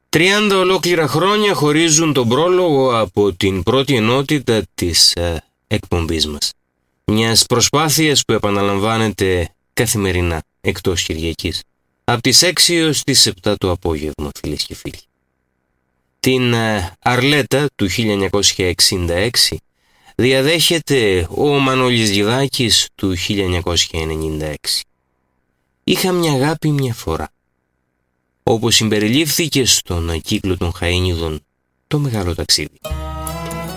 30 ολόκληρα χρόνια χωρίζουν τον πρόλογο από την πρώτη ενότητα της εκπομπής μας. Μιας προσπάθειας που επαναλαμβάνεται καθημερινά, εκτός Κυριακής, από τις 6 έως τις 7 το απόγευμα, φίλες και φίλοι. Την Αρλέτα του 1966 διαδέχεται ο Μανώλης Γιδάκης του 1996. Είχα μια αγάπη μια φορά, όπως συμπεριλήφθηκε στον κύκλο των Χαΐνιδων, το μεγάλο ταξίδι.